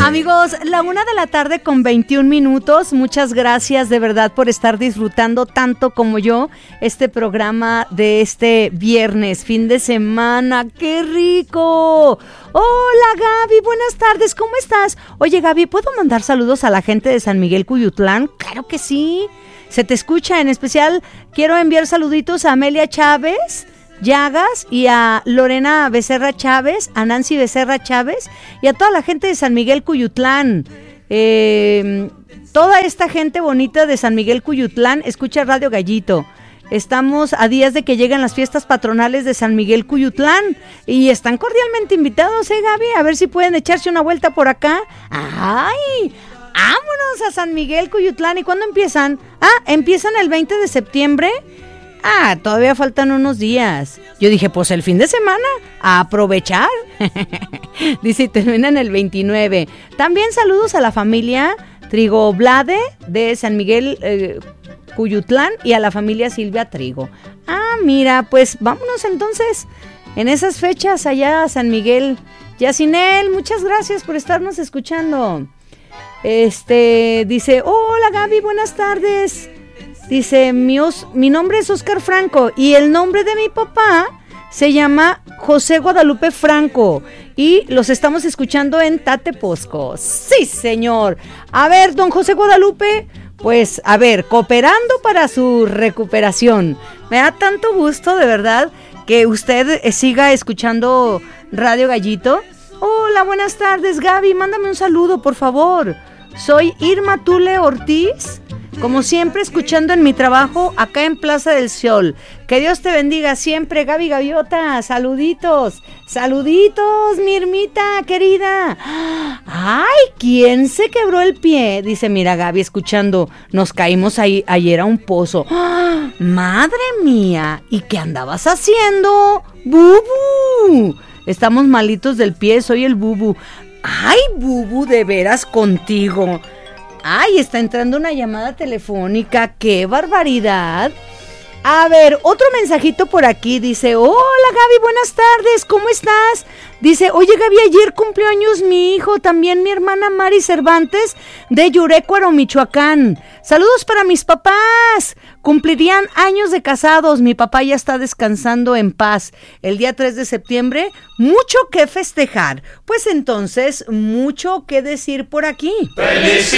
Amigos, la 1:00 con 21 minutos. Muchas gracias de verdad por estar disfrutando tanto como yo este programa de este viernes, fin de semana. ¡Qué rico! Hola Gaby, buenas tardes, ¿cómo estás? Oye Gaby, ¿puedo mandar saludos a la gente de San Miguel Cuyutlán? Claro que sí, se te escucha. En especial quiero enviar saluditos a Amelia Chávez Llagas y a Lorena Becerra Chávez, a Nancy Becerra Chávez y a toda la gente de San Miguel Cuyutlán. Toda esta gente bonita de San Miguel Cuyutlán escucha Radio Gallito. Estamos a días de que lleguen las fiestas patronales de San Miguel Cuyutlán y están cordialmente invitados, Gaby, a ver si pueden echarse una vuelta por acá. ¡Ay! ¡Vámonos a San Miguel Cuyutlán! ¿Y cuándo empiezan? Empiezan el 20 de septiembre. Todavía faltan unos días. Yo dije, pues el fin de semana, a aprovechar. Dice, terminan el 29. También saludos a la familia Trigo Blade de San Miguel Cuyutlán y a la familia Silvia Trigo. Mira, pues vámonos entonces en esas fechas allá a San Miguel. Yacinel, muchas gracias por estarnos escuchando. Dice, hola Gaby, buenas tardes. Dice, mi nombre es Oscar Franco y el nombre de mi papá se llama José Guadalupe Franco y los estamos escuchando en Tateposco. Sí, señor. A ver, don José Guadalupe, pues, a ver, cooperando para su recuperación. Me da tanto gusto, de verdad, que usted siga escuchando Radio Gallito. Hola, buenas tardes, Gaby, mándame un saludo, por favor. Soy Irma Tule Ortiz. Como siempre, escuchando en mi trabajo acá en Plaza del Sol. Que Dios te bendiga siempre, Gaby Gaviota. Saluditos, saluditos, mi Irmita querida. Ay, ¿quién se quebró el pie? Dice, mira Gaby, escuchando, nos caímos ayer a un pozo. Madre mía, ¿y qué andabas haciendo? ¡Bubu! Estamos malitos del pie, soy el Bubu. Ay, Bubu, de veras contigo. Ay, está entrando una llamada telefónica, ¡qué barbaridad! A ver, otro mensajito por aquí, dice, hola Gaby, buenas tardes, ¿cómo estás? Dice, oye Gaby, ayer cumplió años mi hijo, también mi hermana Mari Cervantes de Yurecuaro, Michoacán. Saludos para mis papás, cumplirían años de casados, mi papá ya está descansando en paz. El día 3 de septiembre, mucho que festejar. Pues entonces, mucho que decir por aquí. ¡Felicidades!